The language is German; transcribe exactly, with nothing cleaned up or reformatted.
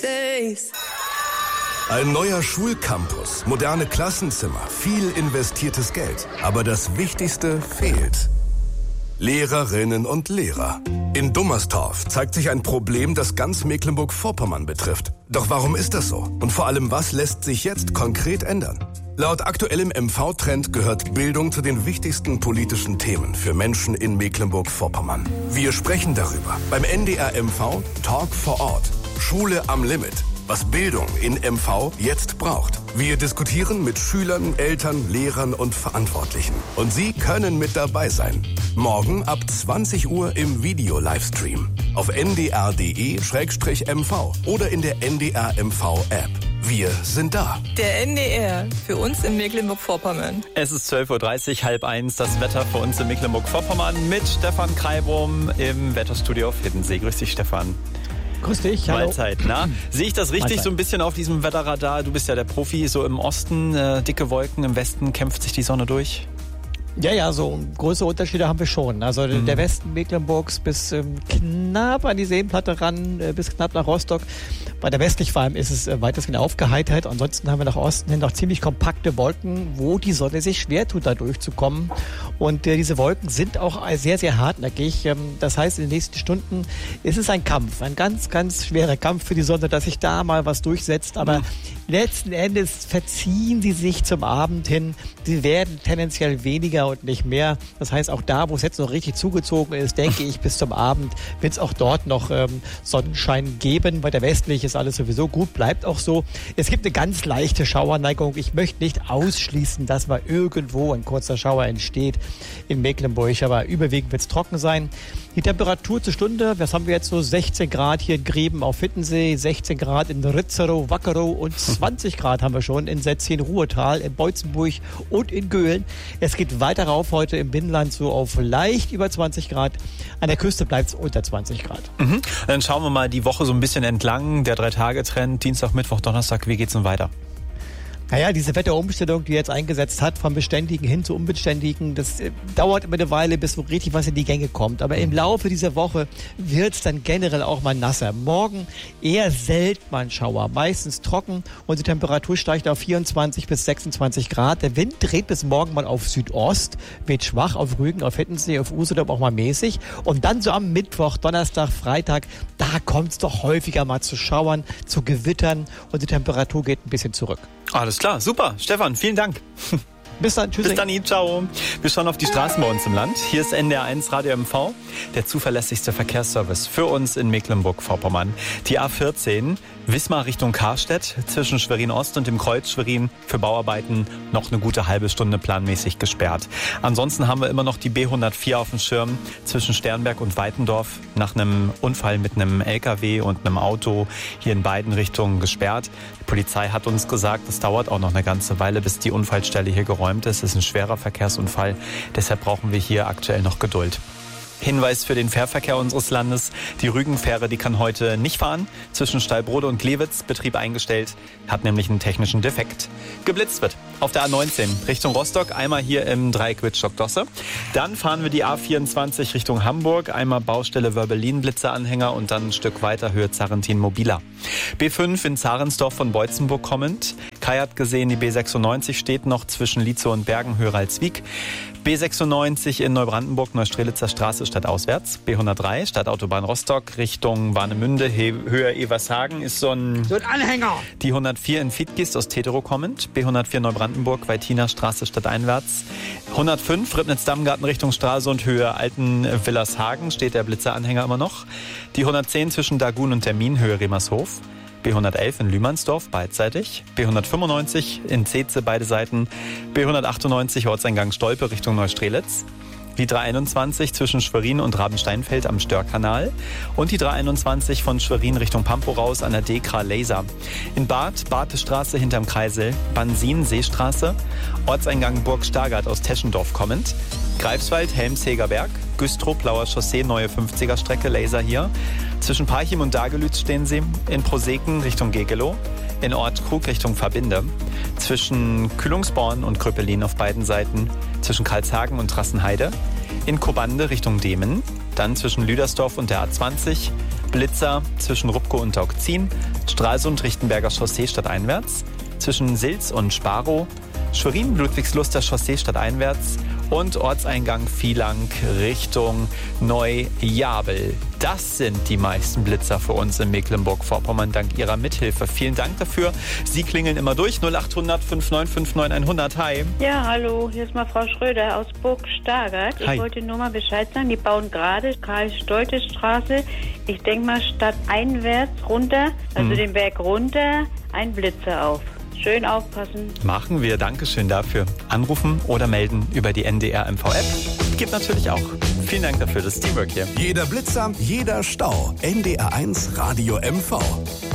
days. Ein neuer Schulcampus, moderne Klassenzimmer, viel investiertes Geld. Aber das Wichtigste fehlt. Lehrerinnen und Lehrer. In Dummerstorf zeigt sich ein Problem, das ganz Mecklenburg-Vorpommern betrifft. Doch warum ist das so? Und vor allem, was lässt sich jetzt konkret ändern? Laut aktuellem M V-Trend gehört Bildung zu den wichtigsten politischen Themen für Menschen in Mecklenburg-Vorpommern. Wir sprechen darüber beim N D R M V Talk vor Ort. Schule am Limit. Was Bildung in M V jetzt braucht. Wir diskutieren mit Schülern, Eltern, Lehrern und Verantwortlichen. Und Sie können mit dabei sein. Morgen ab zwanzig Uhr im Video-Livestream. Auf n d r punkt d e slash m v oder in der N D R M V-App. Wir sind da. Der N D R, für uns in Mecklenburg-Vorpommern. Es ist zwölf Uhr dreißig, halb eins, das Wetter für uns in Mecklenburg-Vorpommern mit Stefan Kreibum im Wetterstudio auf Hiddensee. Grüß dich, Stefan. Grüß dich, hallo. Mahlzeit, na? Sehe ich das richtig Mahlzeit. So ein bisschen auf diesem Wetterradar? Du bist ja der Profi, so im Osten, äh, dicke Wolken, im Westen kämpft sich die Sonne durch? Ja, ja, so große Unterschiede haben wir schon. Also mhm. der Westen Mecklenburgs bis ähm, knapp an die Seenplatte ran, äh, bis knapp nach Rostock. Bei der westlich vor allem ist es äh, weitestgehend aufgeheitert. Ansonsten haben wir nach Osten hin noch ziemlich kompakte Wolken, wo die Sonne sich schwer tut, da durchzukommen. Und äh, diese Wolken sind auch sehr, sehr hartnäckig. Ähm, das heißt, in den nächsten Stunden ist es ein Kampf, ein ganz, ganz schwerer Kampf für die Sonne, dass sich da mal was durchsetzt. Aber mhm. letzten Endes verziehen sie sich zum Abend hin. Sie werden tendenziell weniger und nicht mehr. Das heißt, auch da, wo es jetzt noch richtig zugezogen ist, denke ich, bis zum Abend wird es auch dort noch ähm, Sonnenschein geben. Bei der westlich ist alles sowieso gut, bleibt auch so. Es gibt eine ganz leichte Schauerneigung. Ich möchte nicht ausschließen, dass mal irgendwo ein kurzer Schauer entsteht in Mecklenburg, aber überwiegend wird es trocken sein. Die Temperatur zur Stunde, was haben wir jetzt so? sechzehn Grad hier in Grieben auf Hiddensee, sechzehn Grad in Ritzerow, Wackerow und zwanzig Grad haben wir schon in Setzin, Ruhetal, in Beutzenburg und in Göhlen. Es geht weiter rauf heute im Binnenland so auf leicht über zwanzig Grad. An der Küste bleibt es unter zwanzig Grad. Mhm. Dann schauen wir mal die Woche so ein bisschen entlang. Der Drei-Tage-Trend, Dienstag, Mittwoch, Donnerstag, wie geht's denn weiter? Naja, diese Wetterumstellung, die jetzt eingesetzt hat, vom Beständigen hin zu Unbeständigen, das äh, dauert immer eine Weile, bis so richtig was in die Gänge kommt. Aber im Laufe dieser Woche wird es dann generell auch mal nasser. Morgen eher selten mal ein Schauer, meistens trocken und die Temperatur steigt auf vierundzwanzig bis sechsundzwanzig Grad. Der Wind dreht bis morgen mal auf Südost, weht schwach auf Rügen, auf Hiddensee, auf Usedom auch mal mäßig. Und dann so am Mittwoch, Donnerstag, Freitag, da kommt es doch häufiger mal zu Schauern, zu Gewittern und die Temperatur geht ein bisschen zurück. Alles klar, super. Stefan, vielen Dank. Bis dann, tschüss. Bis dann, ciao. Wir schauen auf die Straßen bei uns im Land. Hier ist N D R eins Radio M V, der zuverlässigste Verkehrsservice für uns in Mecklenburg-Vorpommern. Die A vierzehn, Wismar Richtung Karstedt, zwischen Schwerin-Ost und dem Kreuz Schwerin für Bauarbeiten noch eine gute halbe Stunde planmäßig gesperrt. Ansonsten haben wir immer noch die B hundertvier auf dem Schirm zwischen Sternberg und Weitendorf nach einem Unfall mit einem L K W und einem Auto hier in beiden Richtungen gesperrt. Die Polizei hat uns gesagt, es dauert auch noch eine ganze Weile, bis die Unfallstelle hier geräumt ist. Es ist ein schwerer Verkehrsunfall, deshalb brauchen wir hier aktuell noch Geduld. Hinweis für den Fährverkehr unseres Landes. Die Rügenfähre, die kann heute nicht fahren. Zwischen Stallbrode und Glewitz, Betrieb eingestellt, hat nämlich einen technischen Defekt. Geblitzt wird auf der A neunzehn Richtung Rostock, einmal hier im Dreieck Wittstock-Dosse. Dann fahren wir die A vierundzwanzig Richtung Hamburg, einmal Baustelle Wörbelin-Blitzeranhänger und dann ein Stück weiter Höhe Zarentin-Mobila. B fünf in Zarensdorf von Beutzenburg kommend. Kai hat gesehen, die B sechsundneunzig steht noch zwischen Lietzow und Bergen, Höhe Ralswiek. B sechsundneunzig in Neubrandenburg, Neustrelitzer Straße stadtauswärts. B hundertdrei Stadtautobahn Rostock Richtung Warnemünde, Höhe Evershagen ist so ein, so ein Anhänger. Die hundertvier in Fiedgist aus Tetero kommend. B hundertvier Neubrandenburg, Weitiner Straße stadteinwärts. hundertfünf Ribnitz-Dammgarten Richtung Stralsund, Höhe Alten-Villershagen steht der Blitzeranhänger immer noch. Die hundertzehn zwischen Dagun und Termin, Höhe Remershof. B hundertelf in Lühmannsdorf, beidseitig. B hundertfünfundneunzig in Zeze, beide Seiten. B hundertachtundneunzig Ortseingang Stolpe Richtung Neustrelitz. Die dreihunderteinundzwanzig zwischen Schwerin und Rabensteinfeld am Störkanal. Und die dreihunderteinundzwanzig von Schwerin Richtung Pampo raus an der Dekra Laser. In Bad, Badestraße hinterm Kreisel. Bansin, Seestraße. Ortseingang Burg Stargard aus Teschendorf kommend. Greifswald, Helmsheger Berg. Güstrow, Blauer Chaussee, neue fünfziger Strecke, Laser hier. Zwischen Parchim und Dagelütz stehen sie. In Proseken Richtung Gegelow. In Ortkrug Richtung Verbinde. Zwischen Kühlungsborn und Kröpelin auf beiden Seiten. Zwischen Karlshagen und Trassenheide. In Kobande Richtung Demen. Dann zwischen Lüdersdorf und der A zwanzig. Blitzer zwischen Rupkow und Taugzien. Stralsund-Richtenberger Chaussee stadteinwärts. Zwischen Silz und Sparow. Schwerin-Ludwigslust Chaussee stadteinwärts. Und Ortseingang Vielang Richtung Neujabel. Das sind die meisten Blitzer für uns in Mecklenburg-Vorpommern dank Ihrer Mithilfe. Vielen Dank dafür. Sie klingeln immer durch. null acht hundert fünf neun fünf neun hundert. Hi. Ja, hallo. Hier ist mal Frau Schröder aus Burg Stargard. Ich Hi. wollte nur mal Bescheid sagen. Die bauen gerade Karl-Stolte-Straße. Ich denke mal stadteinwärts runter, also Mhm. den Berg runter, ein Blitzer auf. Schön aufpassen. Machen wir. Dankeschön dafür. Anrufen oder melden über die N D R M V-App. Gibt natürlich auch. Vielen Dank dafür. Das Teamwork hier. Jeder Blitzer, jeder Stau. N D R eins Radio M V.